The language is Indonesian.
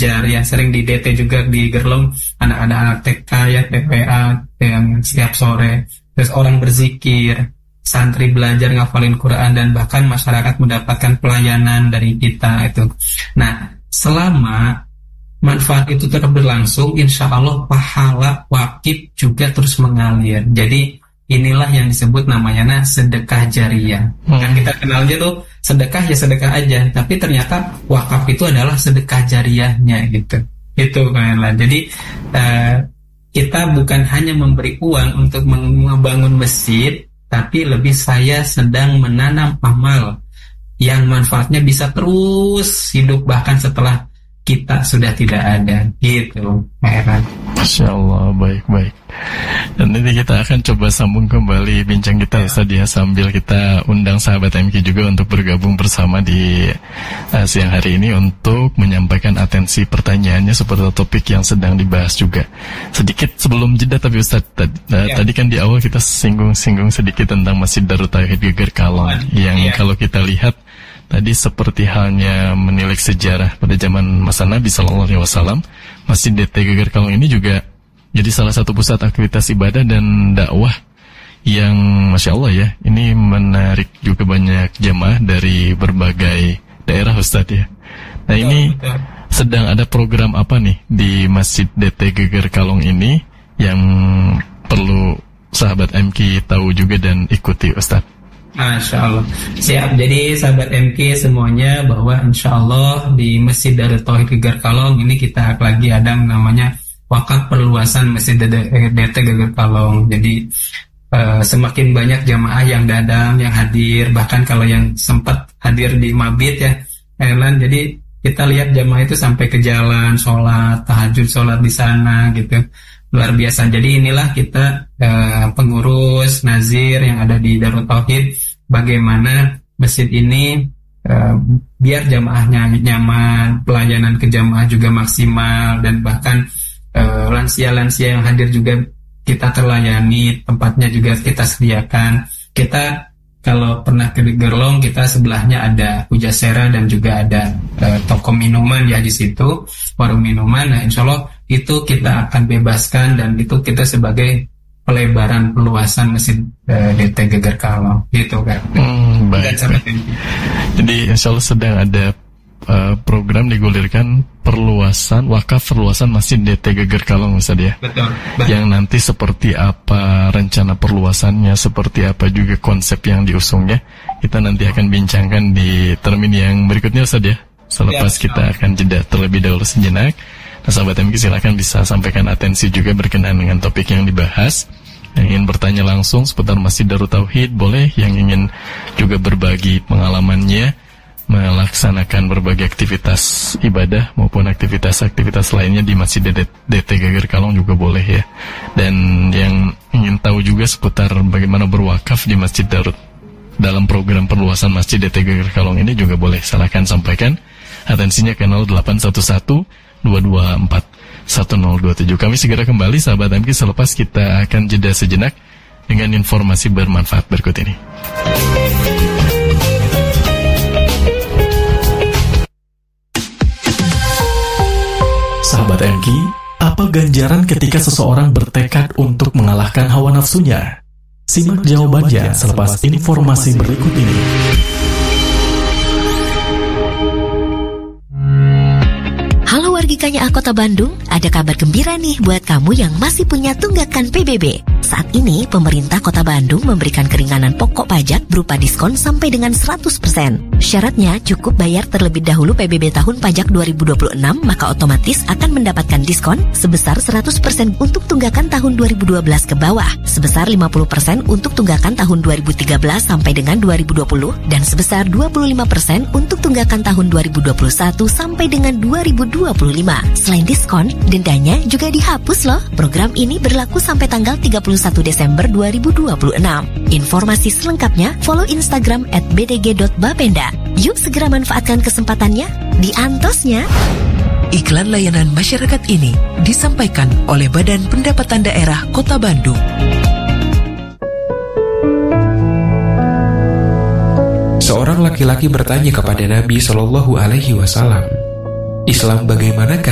belajar ya, sering di DT juga di Gerlong, anak-anak TK ya, TPA yang setiap sore, terus orang berzikir, santri belajar ngafalin Quran, dan bahkan masyarakat mendapatkan pelayanan dari kita itu. Nah, selama manfaat itu tetap berlangsung, insya Allah pahala wakif juga terus mengalir. Jadi inilah yang disebut namanya sedekah jariyah. Kan kita kenalnya tuh sedekah ya sedekah aja, tapi ternyata wakaf itu adalah sedekah jariyahnya gitu. Itu kan lah. Jadi kita bukan hanya memberi uang untuk membangun masjid, tapi lebih saya sedang menanam amal yang manfaatnya bisa terus hidup bahkan setelah kita sudah tidak ada, gitu, Heran. Masya Allah, baik-baik. Dan ini kita akan coba sambung kembali bincang kita Ustaz ya, sambil kita undang sahabat MK juga untuk bergabung bersama di siang hari ini untuk menyampaikan atensi pertanyaannya seperti topik yang sedang dibahas juga. Sedikit sebelum jeda tapi Ustaz, tadi kan di awal kita singgung sedikit tentang Masjid Darut Tauhid Geger Kalong yang kalau kita lihat tadi seperti halnya menilik sejarah pada zaman masa Nabi SAW, Masjid DT Geger Kalong ini juga jadi salah satu pusat aktivitas ibadah dan dakwah yang Masya Allah ya, ini menarik juga banyak jamaah dari berbagai daerah Ustadz ya. Nah ini sedang ada program apa nih di Masjid DT Geger Kalong ini yang perlu sahabat MK tahu juga dan ikuti Ustadz? Masya Allah. Siap. Jadi sahabat MK semuanya, bahwa insya Allah di Masjid Darut Tauhid Geger Kalong ini kita lagi ada namanya wakaf perluasan Masjid DT Geger Kalong. Jadi semakin banyak jamaah yang datang, yang hadir, bahkan kalau yang sempat hadir di Mabit ya, Erlan. Jadi kita lihat jamaah itu sampai ke jalan, sholat, tahajud, sholat di sana gitu. Luar biasa. Jadi inilah kita pengurus nazir yang ada di Darut Tauhid, bagaimana masjid ini biar jamaahnya nyaman, pelayanan ke jamaah juga maksimal, dan bahkan lansia-lansia yang hadir juga kita terlayani, tempatnya juga kita sediakan. Kita kalau pernah ke Gerlong, kita sebelahnya ada Pujasera dan juga ada toko minuman ya di situ, warung minuman. Nah, insya Allah itu kita akan bebaskan, dan itu kita sebagai pelebaran peluasan Masjid DT Geger Kalong, gitu kan. Baik. Jadi insya Allah sedang ada program digulirkan perluasan, wakaf perluasan Masjid DT Geger Kalong Ustaz ya. Betul. Yang nanti seperti apa rencana perluasannya, seperti apa juga konsep yang diusungnya, kita nanti akan bincangkan di termin yang berikutnya Ustaz ya. Selepas kita akan jeda terlebih dahulu sejenak. Nah, sahabat MK silakan bisa sampaikan atensi juga berkenaan dengan topik yang dibahas. Yang ingin bertanya langsung seputar Masjid Darut Tauhid boleh, yang ingin juga berbagi pengalamannya melaksanakan berbagai aktivitas ibadah maupun aktivitas-aktivitas lainnya di Masjid DT Geger Kalong juga boleh ya. Dan yang ingin tahu juga seputar bagaimana berwakaf di Masjid Darut dalam program perluasan Masjid DT Geger Kalong ini juga boleh, silakan sampaikan atensinya ke 0811-224-1027. Kami segera kembali sahabat MK selepas kita akan jeda sejenak dengan informasi bermanfaat berikut ini. Sahabat MK, apa ganjaran ketika seseorang bertekad untuk mengalahkan hawa nafsunya? Simak jawabannya selepas informasi berikut ini. Halo wargi KYA Kota Bandung, ada kabar gembira nih buat kamu yang masih punya tunggakan PBB. Saat ini, pemerintah Kota Bandung memberikan keringanan pokok pajak berupa diskon sampai dengan 100%. Syaratnya cukup bayar terlebih dahulu PBB tahun pajak 2026, maka otomatis akan mendapatkan diskon sebesar 100% untuk tunggakan tahun 2012 ke bawah, sebesar 50% untuk tunggakan tahun 2013 sampai dengan 2020, dan sebesar 25% untuk tunggakan tahun 2021 sampai dengan 2025. Selain diskon, dendanya juga dihapus loh. Program ini berlaku sampai tanggal 31 Desember 2026. Informasi selengkapnya follow Instagram @bdg.bapenda. Yuk segera manfaatkan kesempatannya, diantosnya. Iklan layanan masyarakat ini disampaikan oleh Badan Pendapatan Daerah Kota Bandung. Seorang laki-laki bertanya kepada Nabi Shallallahu Alaihi Wasallam, Islam bagaimanakah